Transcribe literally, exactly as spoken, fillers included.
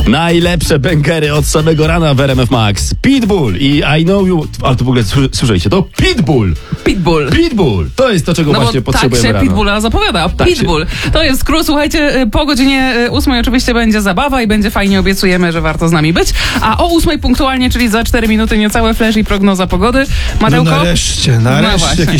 Najlepsze bękery od samego rana w R M F Max. Pitbull i I Know You... Ale to w ogóle słyszeliście to? Pitbull! Pitbull. Pitbull! To jest to, czego No właśnie bo potrzebujemy tak się rano. Pitbulla zapowiada. Tak Pitbull. To jest skrót. Słuchajcie, po godzinie ósmej oczywiście będzie zabawa i będzie fajnie. Obiecujemy, że warto z nami być. A o ósmej punktualnie, czyli za cztery minuty niecałe flash i prognoza pogody. Mateuko? No nareszcie, No nareszcie właśnie. jakiś